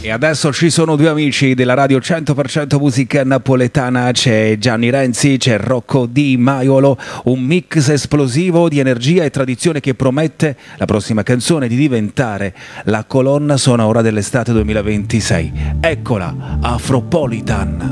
E adesso ci sono due amici della radio 100% musica napoletana, c'è Gianni Renzi, c'è Rocco Di Maiolo, un mix esplosivo di energia e tradizione che promette la prossima canzone di diventare la colonna sonora dell'estate 2026. Eccola, Afropolitan.